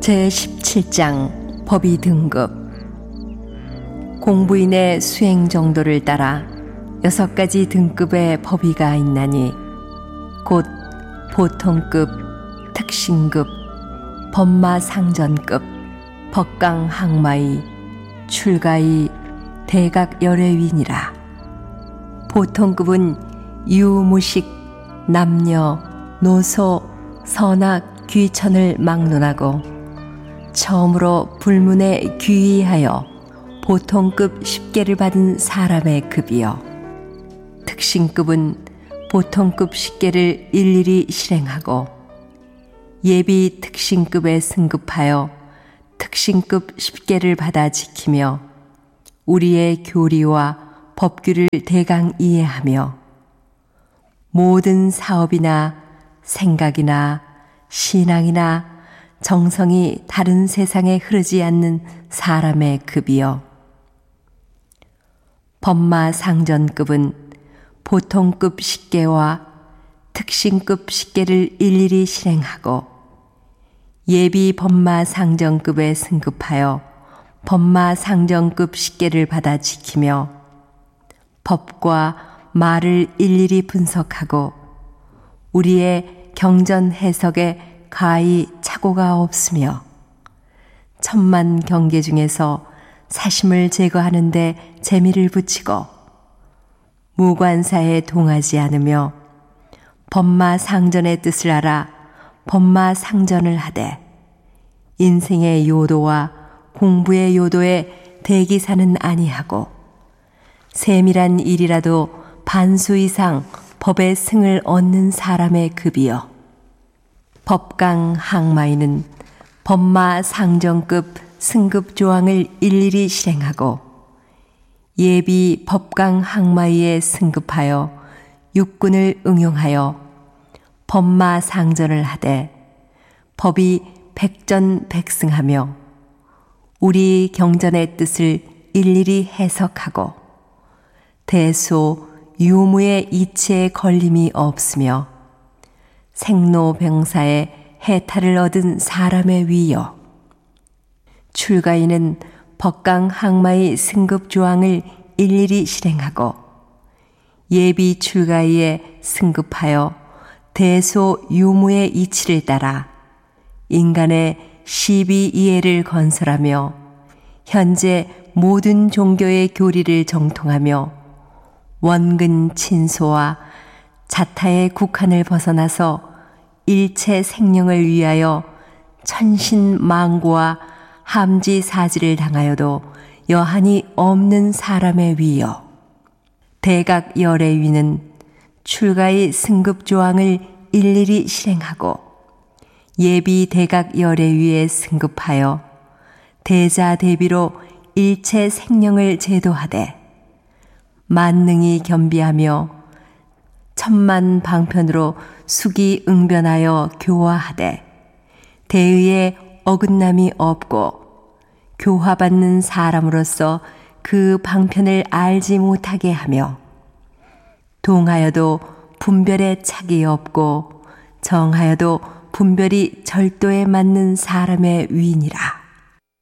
제17장 법의 등급. 공부인의 수행 정도를 따라 6가지 등급의 법의가 있나니 곧 보통급, 특신급, 법마상전급, 법강학마의, 출가의, 대각열애위니라. 보통급은 유무식, 남녀, 노소, 선악, 귀천을 막론하고 처음으로 불문에 귀의하여 보통급 10개를 받은 사람의 급이요. 특신급은 보통급 10개를 일일이 실행하고 예비 특신급에 승급하여 특신급 10개를 받아 지키며 우리의 교리와 법규를 대강 이해하며 모든 사업이나 생각이나 신앙이나 정성이 다른 세상에 흐르지 않는 사람의 급이요. 법마상전급은 보통급 10개와 특신급 10개를 일일이 실행하고 예비 법마상전급에 승급하여 법마상전급 10개를 받아 지키며 법과 말을 일일이 분석하고 우리의 경전 해석에 가히 착오가 없으며 천만 경계 중에서 사심을 제거하는 데 재미를 붙이고 무관사에 동하지 않으며 법마상전의 뜻을 알아 법마상전을 하되 인생의 요도와 공부의 요도에 대기사는 아니하고 세밀한 일이라도 반수 이상 법의 승을 얻는 사람의 급이요. 법강학마이는 법마상전급 승급 조항을 일일이 실행하고 예비 법강학마이에 승급하여 육군을 응용하여 법마상전을 하되 법이 백전백승하며 우리 경전의 뜻을 일일이 해석하고 대소 유무의 이치에 걸림이 없으며 생로병사의 해탈을 얻은 사람의 위요. 출가인은 법강학마의 승급 조항을 일일이 실행하고 예비 출가의에 승급하여 대소 유무의 이치를 따라 인간의 시비 이해를 건설하며 현재 모든 종교의 교리를 정통하며 원근 친소와 자타의 국한을 벗어나서 일체 생명을 위하여 천신망고와 함지사지를 당하여도 여한이 없는 사람의 위요. 대각열애위는 출가의 승급 조항을 일일이 실행하고 예비 대각열애위에 승급하여 대자 대비로 일체 생명을 제도하되 만능이 겸비하며 천만 방편으로 수기 응변하여 교화하되 대의에 어긋남이 없고 교화받는 사람으로서 그 방편을 알지 못하게 하며 동하여도 분별에 착이 없고 정하여도 분별이 절도에 맞는 사람의 위니라.